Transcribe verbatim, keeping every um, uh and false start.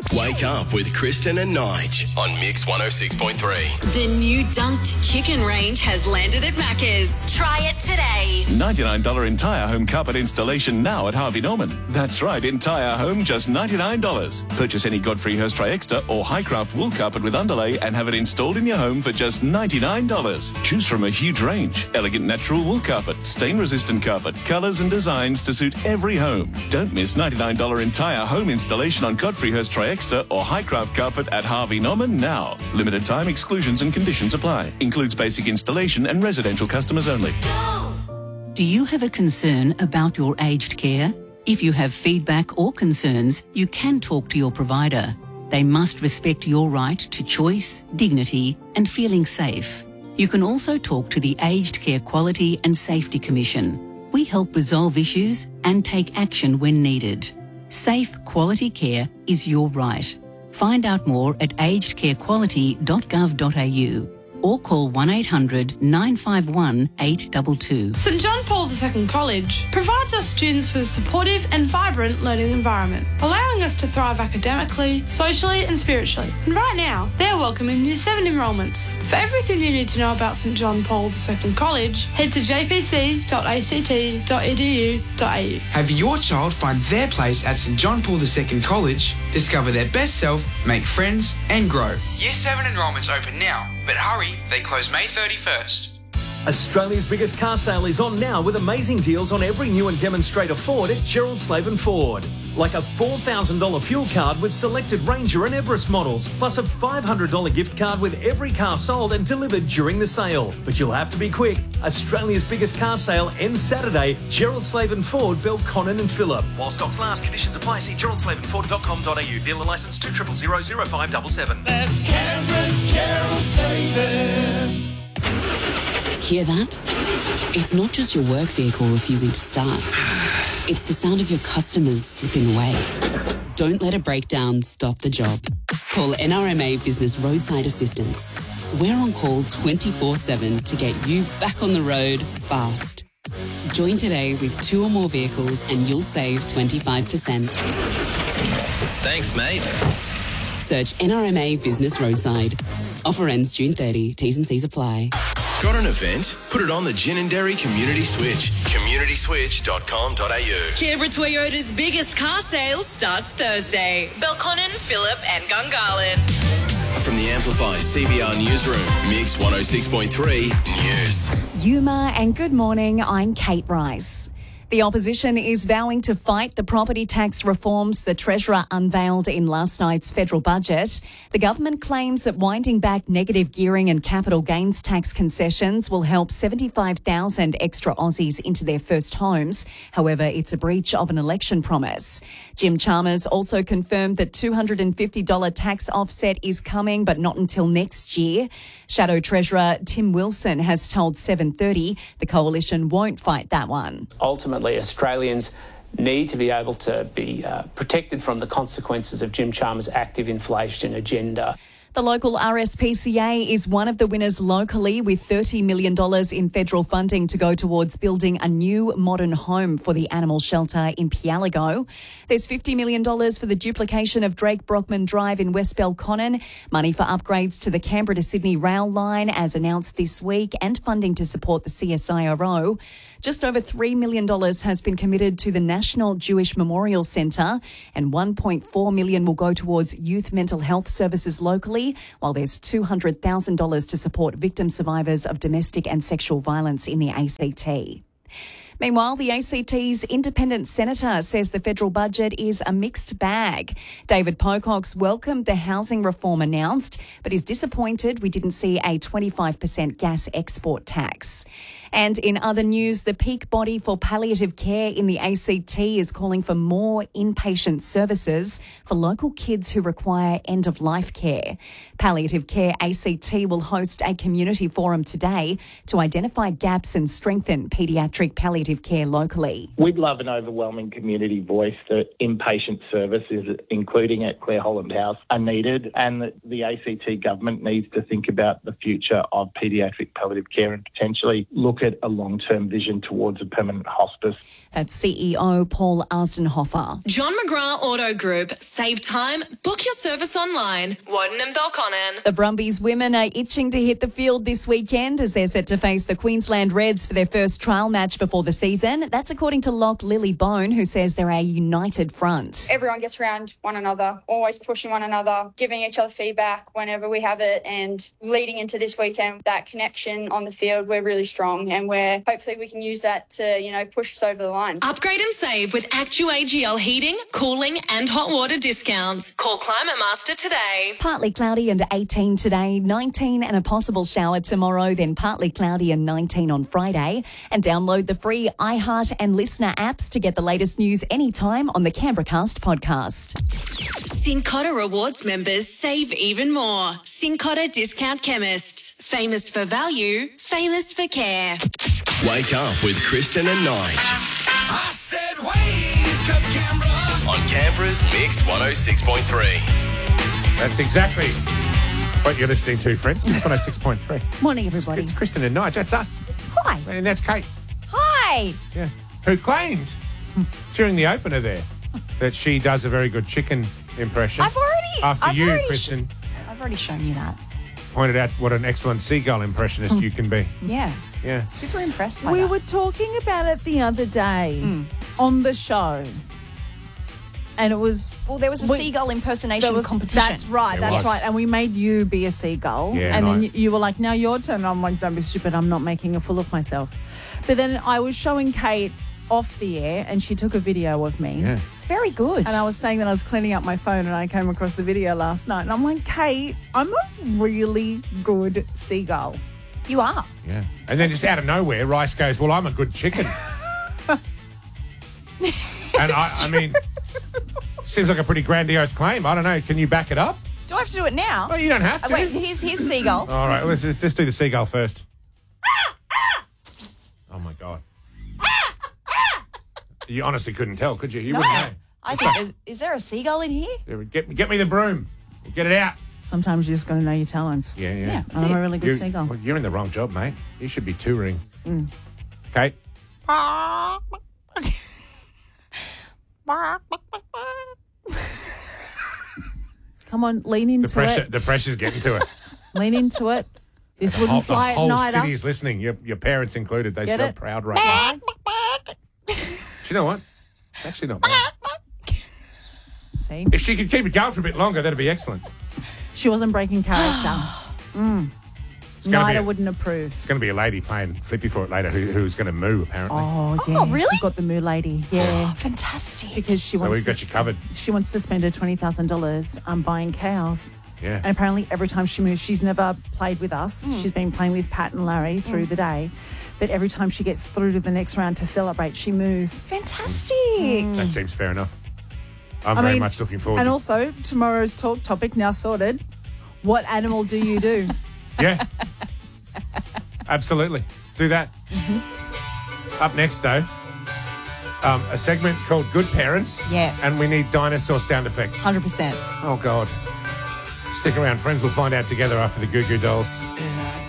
Wake up with Kristen and Nige on Mix one oh six point three. The new dunked chicken range has landed at Macca's. Try it today. ninety-nine dollars entire home carpet installation now at Harvey Norman. That's right, entire home, just ninety-nine dollars. Purchase any Godfrey Hirst Tri-Extra or Highcraft wool carpet with underlay and have it installed in your home for just ninety-nine dollars. Choose from a huge range. Elegant natural wool carpet, stain-resistant carpet, colours and designs to suit every home. Don't miss ninety-nine dollars entire home installation on Godfrey Hirst Tri-Extra or Highcraft carpet at Harvey Norman now. Limited time exclusions and conditions apply. Includes basic installation and residential customers only. Do you have a concern about your aged care? If you have feedback or concerns, you can talk to your provider. They must respect your right to choice, dignity and feeling safe. You can also talk to the Aged Care Quality and Safety Commission. We help resolve issues and take action when needed. Safe, quality care is your right. Find out more at aged care quality dot gov dot a u or call one eight hundred nine five one eight two two. St John Paul the Second College provides our students with a supportive and vibrant learning environment, allowing us to thrive academically, socially and spiritually. And right now, they're welcoming Year seven enrolments. For everything you need to know about St John Paul the Second College, head to j p c dot a c t dot e d u dot a u. Have your child find their place at St John Paul the Second College, discover their best self, make friends and grow. Year seven enrolments open now, but hurry, they close May thirty-first. Australia's biggest car sale is on now with amazing deals on every new and demonstrator Ford at Gerald Slaven Ford. Like a four thousand dollars fuel card with selected Ranger and Everest models, plus a five hundred dollars gift card with every car sold and delivered during the sale. But you'll have to be quick. Australia's biggest car sale ends Saturday. Gerald Slaven Ford, Belconnen and Phillip. While stocks last, conditions apply. See gerald slaven ford dot com dot a u. Dealer licence two zero zero zero five seven seven. That's Canberra's Gerald Slaven. Hear that? It's not just your work vehicle refusing to start. It's the sound of your customers slipping away. Don't let a breakdown stop the job. Call N R M A Business Roadside Assistance. We're on call twenty-four seven to get you back on the road fast. Join today with two or more vehicles and you'll save twenty-five percent. Thanks, mate. Search N R M A Business Roadside. Offer ends June thirtieth. T's and C's apply. Got an event? Put it on the Ginninderry Community Switch. community switch dot com dot a u. Canberra Toyota's biggest car sale starts Thursday. Belconnen, Phillip and Gungahlin. From the Amplify C B R Newsroom, Mix one oh six point three News. Yuma and good morning, I'm Kate Rice. The opposition is vowing to fight the property tax reforms the Treasurer unveiled in last night's federal budget. The government claims that winding back negative gearing and capital gains tax concessions will help seventy-five thousand extra Aussies into their first homes. However, it's a breach of an election promise. Jim Chalmers also confirmed that two hundred fifty dollars tax offset is coming, but not until next year. Shadow Treasurer Tim Wilson has told seven thirty the coalition won't fight that one. Ultimately, Australians need to be able to be uh, protected from the consequences of Jim Chalmers' active inflation agenda. The local R S P C A is one of the winners locally with thirty million dollars in federal funding to go towards building a new modern home for the animal shelter in Pialligo. There's fifty million dollars for the duplication of Drake Brockman Drive in West Belconnen, money for upgrades to the Canberra to Sydney rail line as announced this week, and funding to support the C S I R O. Just over three million dollars has been committed to the National Jewish Memorial Centre, and one point four million dollars will go towards youth mental health services locally, while there's two hundred thousand dollars to support victim survivors of domestic and sexual violence in the A C T. Meanwhile, the A C T's independent senator says the federal budget is a mixed bag. David Pocock's welcomed the housing reform announced, but is disappointed we didn't see a twenty-five percent gas export tax. And in other news, the peak body for palliative care in the A C T is calling for more inpatient services for local kids who require end-of-life care. Palliative Care A C T will host a community forum today to identify gaps and strengthen paediatric palliative palliative care locally. We'd love an overwhelming community voice that inpatient services, including at Clare Holland House, are needed, and that the A C T government needs to think about the future of paediatric palliative care and potentially look at a long-term vision towards a permanent hospice. That's C E O Paul Arstenhofer. John McGrath Auto Group. Save time. Book your service online. Warden and Belconnen. The Brumbies women are itching to hit the field this weekend as they're set to face the Queensland Reds for their first trial match before the season. That's according to Lock Lily Bone, who says they're a united front. Everyone gets around one another, always pushing one another, giving each other feedback whenever we have it, and leading into this weekend, that connection on the field, we're really strong, and we're hopefully we can use that to, you know, push us over the line. Upgrade and save with Actu A G L heating, cooling and hot water discounts. Call Climate Master today. Partly cloudy and eighteen today, nineteen and a possible shower tomorrow, then partly cloudy and nineteen on Friday. And download the free iHeart and Listener apps to get the latest news anytime on the Canberracast podcast. Cincotta Rewards members save even more. Cincotta Discount Chemists. Famous for value, famous for care. Wake up with Kristen and Nige. I said wake up, Canberra. On Canberra's Mix one oh six point three. That's exactly what you're listening to, friends. Mix one oh six point three. Morning, everybody. It's Kristen and Nige. That's us. Hi. And that's Kate. Hi. Yeah. Who claimed during the opener there that she does a very good chicken impression. I've already... After I've you, already Kristen, sh- I've already shown you that. pointed out what an excellent seagull impressionist you can be. Yeah. Yeah. Super impressed by We that. were talking about it the other day on the show. And it was... Well, there was a we- seagull impersonation there was- competition. That's right, It that's was. right. And we made you be a seagull. Yeah, and and then I- you, you were like, now your turn. And I'm like, don't be stupid. I'm not making a fool of myself. But then I was showing Kate off the air and she took a video of me. Yeah. It's very good. And I was saying that I was cleaning up my phone and I came across the video last night. And I'm like, Kate, I'm a really good seagull. You are. Yeah. And then just out of nowhere, Rice goes, well, I'm a good chicken. and I, I mean, seems like a pretty grandiose claim. I don't know. Can you back it up? Do I have to do it now? Well, you don't have to. Oh, wait, here's his seagull. All right, let's, let's just do the seagull first. Oh, my God. You honestly couldn't tell, could you? You No. wouldn't know. I think, is, is there a seagull in here? There, Get, get me the broom. Get it out. Sometimes you just got to know your talents. Yeah, yeah. Yeah. And I'm a really good You- seagull. well, you're in the wrong job, mate. You should be touring. Mm. Kate? Come on, lean into The pressure, it. the pressure's getting to it. Lean into it. This The wouldn't whole, fly the at whole night. city is listening, your, your parents included. They Get sit it? up proud right now. Do you know what? It's actually not bad. See? If she could keep it going for a bit longer, that'd be excellent. She wasn't breaking character. mm. gonna be Nida a- wouldn't approve. It's going to be a lady playing Flippy for it later who, who's going to moo, apparently. Oh, yeah. really? We've got the moo lady. Yeah. Fantastic. Because she So wants we've got to you covered. She wants to spend her twenty thousand dollars um, buying cows. Yeah. And apparently every time she moves, she's never played with us. She's been playing with Pat and Larry through the day. But every time she gets through to the next round to celebrate, she moves. Fantastic. That seems fair enough. I'm I very mean, much looking forward And to also, tomorrow's talk topic, now sorted. What animal do you do? Yeah. Absolutely. Do that. Up next, though, um, a segment called Good Parents. Yeah. And we need dinosaur sound effects. one hundred percent. Oh, God. Stick around, friends. We'll find out together after the Goo Goo Dolls.